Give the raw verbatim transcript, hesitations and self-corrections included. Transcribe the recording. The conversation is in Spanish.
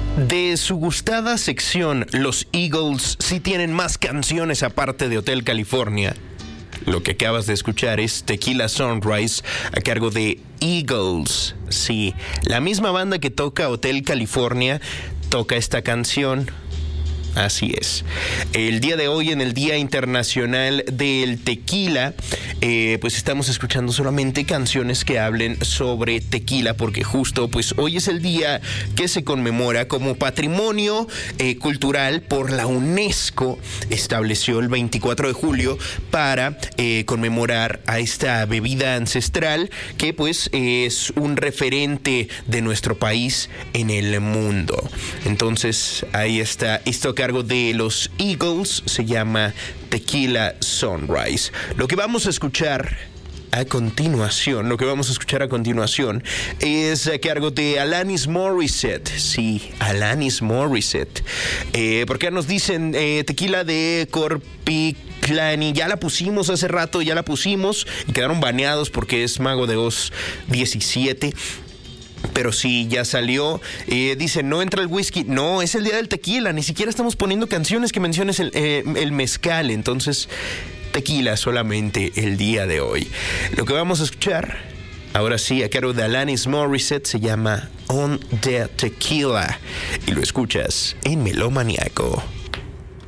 De su gustada sección, los Eagles sí tienen más canciones aparte de Hotel California. Lo que acabas de escuchar es Tequila Sunrise a cargo de Eagles. Sí, la misma banda que toca Hotel California toca esta canción. Así es. El día de hoy, en el Día Internacional del Tequila, eh, pues estamos escuchando solamente canciones que hablen sobre tequila, porque justo pues hoy es el día que se conmemora como patrimonio eh, cultural por la UNESCO. Estableció el veinticuatro de julio para eh, conmemorar a esta bebida ancestral que pues es un referente de nuestro país en el mundo. Entonces ahí está esto a cargo de los Eagles, se llama Tequila Sunrise. Lo que vamos a escuchar a continuación, lo que vamos a escuchar a continuación es a cargo de Alanis Morissette. Sí, Alanis Morissette. Eh, porque nos dicen eh, tequila de Corpiclani. Ya la pusimos hace rato, ya la pusimos y quedaron baneados porque es Mago de Oz diecisiete. Pero sí, ya salió. Eh, dice, no entra el whisky. No, es el día del tequila. Ni siquiera estamos poniendo canciones que menciones el, eh, el mezcal. Entonces, tequila solamente el día de hoy. Lo que vamos a escuchar, ahora sí, a cargo de Alanis Morissette, se llama On the Tequila. Y lo escuchas en Melómaniaco.